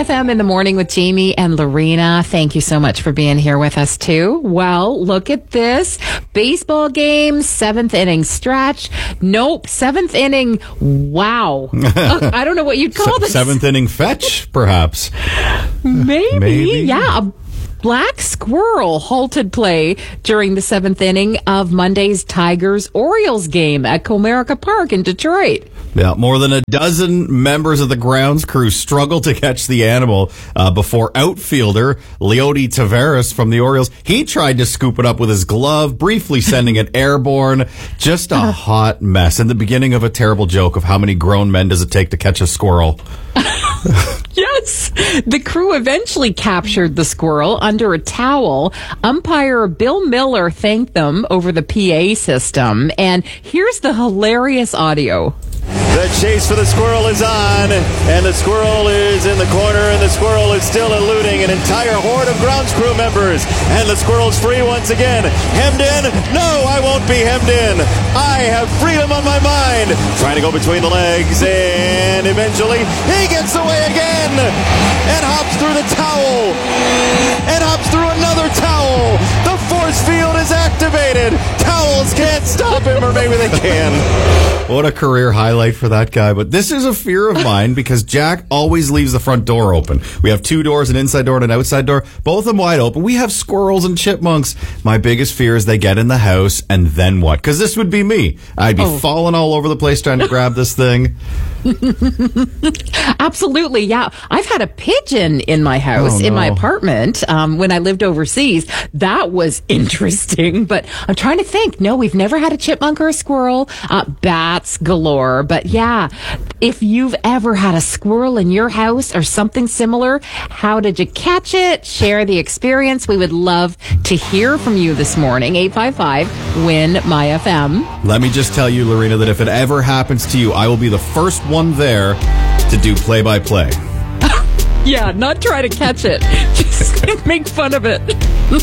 FM in the morning with Jamie and Lorena. Thank you so much for being here with us too. Well, look at this. Baseball game, 7th inning stretch. Nope, 7th inning. Wow. I don't know what you'd call this. 7th inning fetch, perhaps. Maybe. Yeah. A black squirrel halted play during the 7th inning of Monday's Tigers-Orioles game at Comerica Park in Detroit. Yeah, more than a dozen members of the grounds crew struggled to catch the animal before outfielder Leody Taveras from the Orioles. He tried to scoop it up with his glove, briefly sending it airborne. Just a hot mess. And the beginning of a terrible joke of how many grown men does it take to catch a squirrel. Yes. The crew eventually captured the squirrel under a towel. Umpire Bill Miller thanked them over the PA system. And here's the hilarious audio. The chase for the squirrel is on, and the squirrel is in the corner, and the squirrel is still eluding an entire horde of grounds crew members. And the squirrel's free once again. Hemmed in? No, I won't be hemmed in. I have freedom on my mind. Trying to go between the legs, and eventually he gets away again and hops through the towel and hops through another towel. The force field is activated. Towels can't stop him, or maybe they can. What a career highlight for that guy. But this is a fear of mine because Jack always leaves the front door open. We have 2 doors, an inside door and an outside door, both of them wide open. We have squirrels and chipmunks. My biggest fear is they get in the house, and then what? Because this would be me. I'd be falling all over the place trying to grab this thing. Absolutely, yeah. I've had a pigeon in my house, in my apartment, when I lived overseas. That was interesting, but I'm trying to think. No, we've never had a chipmunk or a squirrel. Bats galore. But yeah, if you've ever had a squirrel in your house or something similar, how did you catch it? Share the experience. We would love to hear from you this morning. 855-WIN-MY-FM. Let me just tell you, Lorena, that if it ever happens to you, I will be the first one there to do play-by-play. Yeah, not try to catch it. Just make fun of it.